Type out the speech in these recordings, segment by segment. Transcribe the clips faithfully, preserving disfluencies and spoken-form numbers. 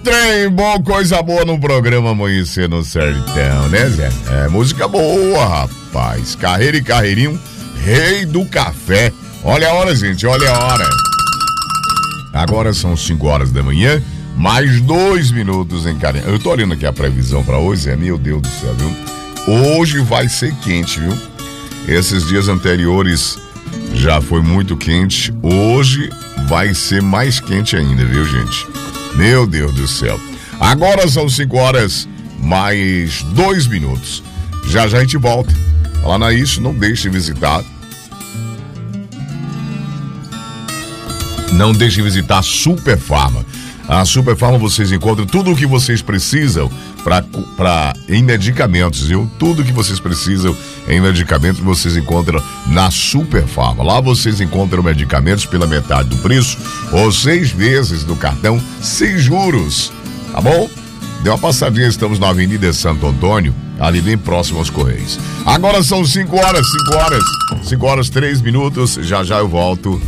Trem bom, coisa boa no programa Amanhecer no Sertão, né, Zé? É música boa, rapaz. Carreira e Carreirinho, rei do café. Olha a hora, gente, olha a hora. Agora são cinco horas da manhã, mais dois minutos em Carinha. Eu tô olhando aqui a previsão pra hoje, Zé, meu Deus do céu, viu? Hoje vai ser quente, viu? Esses dias anteriores já foi muito quente. Hoje vai ser mais quente ainda, viu, gente? Meu Deus do céu. Agora são cinco horas mais dois minutos. Já já a gente volta. Falando a isso, não deixe de visitar. Não deixe de visitar a Super Farma. A Super Farma vocês encontram tudo o que vocês precisam pra, pra, em medicamentos, viu? Tudo o que vocês precisam em medicamentos vocês encontram na Super Farma. Lá vocês encontram medicamentos pela metade do preço ou seis vezes no cartão sem juros. Tá bom? Dê uma passadinha, estamos na Avenida Santo Antônio, ali bem próximo aos Correios. Agora são cinco horas, cinco horas, cinco horas, três minutos. Já já eu volto.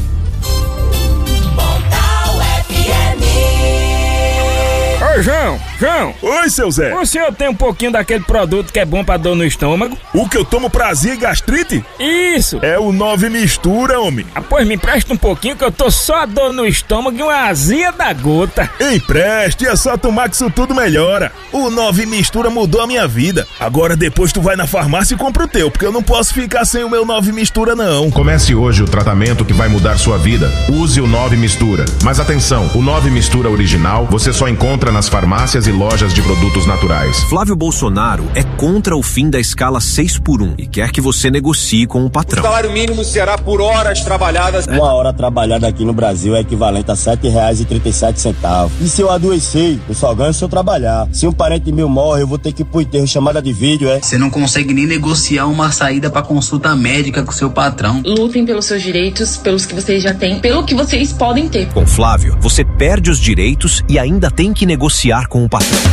Ô, João, João. Oi, seu Zé. O senhor tem um pouquinho daquele produto que é bom pra dor no estômago? O que eu tomo pra azia e gastrite? Isso. É o Nove Mistura, homem. Ah, pois me empresta um pouquinho que eu tô só dor no estômago e uma azia da gota. Empreste, é só tomar que isso tudo melhora. O Nove Mistura mudou a minha vida. Agora depois tu vai na farmácia e compra o teu, porque eu não posso ficar sem o meu Nove Mistura, não. Comece hoje o tratamento que vai mudar sua vida. Use o Nove Mistura. Mas atenção, o Nove Mistura original você só encontra nas farmácias e lojas de produtos naturais. Flávio Bolsonaro é contra o fim da escala seis por um e quer que você negocie com o patrão. O salário mínimo será por horas trabalhadas. Uma hora trabalhada aqui no Brasil é equivalente a sete reais e trinta e sete centavos. E se eu adoecer, eu só ganho se eu trabalhar. Se um parente meu morre, eu vou ter que ir pro enterro chamada de vídeo, é? Você não consegue nem negociar uma saída pra consulta médica com seu patrão. Lutem pelos seus direitos, pelos que vocês já têm, pelo que vocês podem ter. Com Flávio, você perde os direitos e ainda tem que negociar com o patrão.